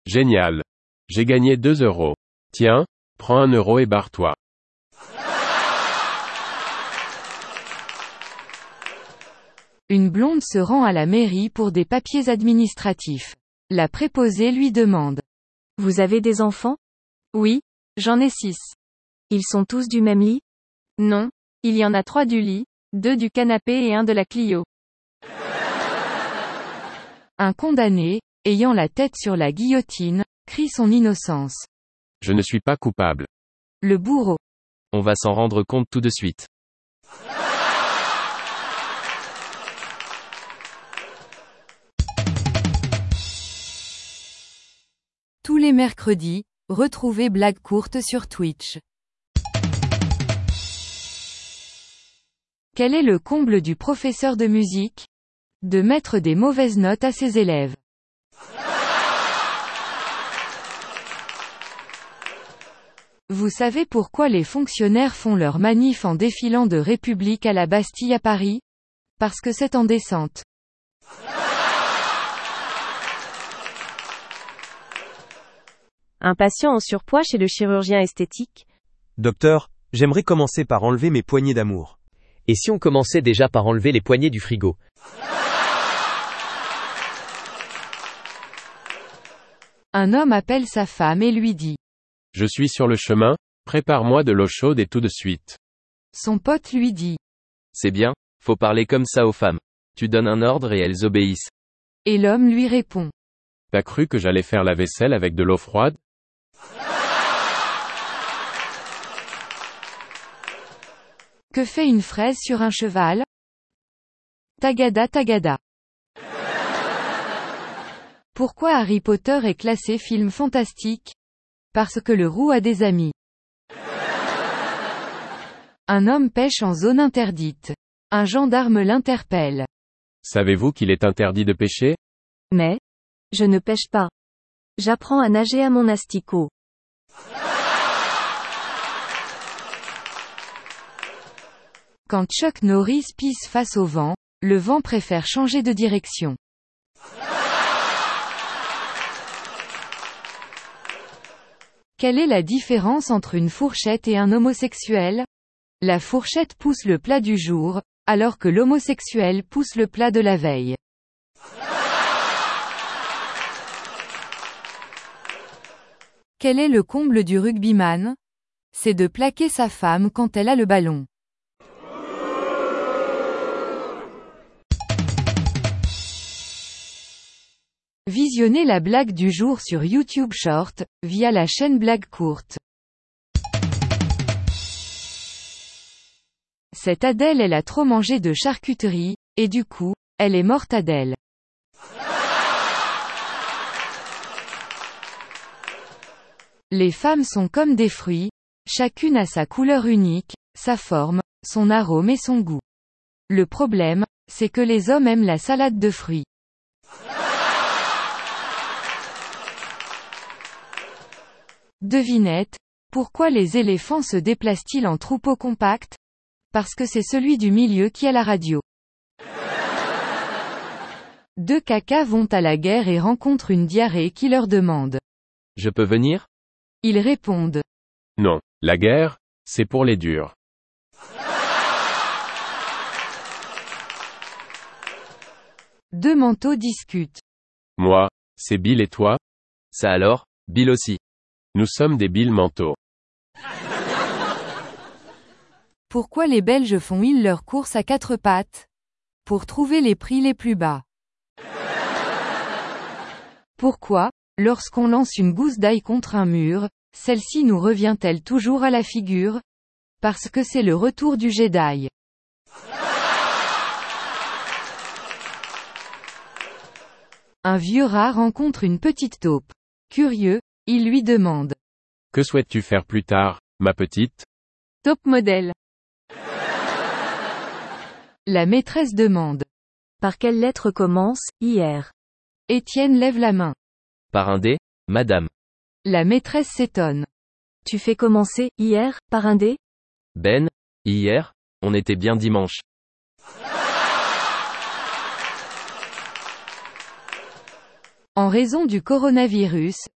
Génial. J'ai gagné 2 euros. Tiens, prends 1 euro et barre-toi. Une blonde se rend à la mairie pour des papiers administratifs. La préposée lui demande. Vous avez des enfants? Oui, j'en ai 6. Ils sont tous du même lit? Non, il y en a 3 du lit, 2 du canapé et 1 de la Clio. Un condamné, ayant la tête sur la guillotine, crie son innocence. Je ne suis pas coupable. Le bourreau. On va s'en rendre compte tout de suite. Tous les mercredis, retrouvez Blague courte sur Twitch. Quel est le comble du professeur de musique? De mettre des mauvaises notes à ses élèves. Vous savez pourquoi les fonctionnaires font leur manif en défilant de République à la Bastille à Paris? Parce que c'est en descente. Un patient en surpoids chez le chirurgien esthétique? Docteur, j'aimerais commencer par enlever mes poignées d'amour. Et si on commençait déjà par enlever les poignées du frigo? Un homme appelle sa femme et lui dit. Je suis sur le chemin, prépare-moi de l'eau chaude et tout de suite. Son pote lui dit. C'est bien, faut parler comme ça aux femmes. Tu donnes un ordre et elles obéissent. Et l'homme lui répond. T'as cru que j'allais faire la vaisselle avec de l'eau froide? Que fait une fraise sur un cheval? Tagada tagada. Pourquoi Harry Potter est classé film fantastique? Parce que le roux a des amis. Un homme pêche en zone interdite. Un gendarme l'interpelle. Savez-vous qu'il est interdit de pêcher? Mais, je ne pêche pas. J'apprends à nager à mon asticot. Quand Chuck Norris pisse face au vent, le vent préfère changer de direction. Quelle est la différence entre une fourchette et un homosexuel? La fourchette pousse le plat du jour, alors que l'homosexuel pousse le plat de la veille. Quel est le comble du rugbyman? C'est de plaquer sa femme quand elle a le ballon. Visionnez la blague du jour sur YouTube Short, via la chaîne Blague courte. Cette Adèle elle a trop mangé de charcuterie, et du coup, elle est morte Adèle. Les femmes sont comme des fruits, chacune a sa couleur unique, sa forme, son arôme et son goût. Le problème, c'est que les hommes aiment la salade de fruits. Devinette, pourquoi les éléphants se déplacent-ils en troupeau compact? Parce que c'est celui du milieu qui a la radio. Deux cacas vont à la guerre et rencontrent une diarrhée qui leur demande. Je peux venir? Ils répondent. Non, la guerre, c'est pour les durs. Deux manteaux discutent. Moi, c'est Bill et toi? Ça alors, Bill aussi. Nous sommes des Bill manteaux. Pourquoi les Belges font-ils leurs courses à 4 pattes? Pour trouver les prix les plus bas. Pourquoi, lorsqu'on lance une gousse d'ail contre un mur, celle-ci nous revient-elle toujours à la figure? Parce que c'est le retour du jet d'ail. Un vieux rat rencontre une petite taupe. Curieux, il lui demande. Que souhaites-tu faire plus tard, ma petite? Top modèle. La maîtresse demande. Par quelle lettre commence, hier? Étienne lève la main. Par un dé, madame. La maîtresse s'étonne. Tu fais commencer, hier, par un dé? Ben, hier, on était bien dimanche. En raison du coronavirus,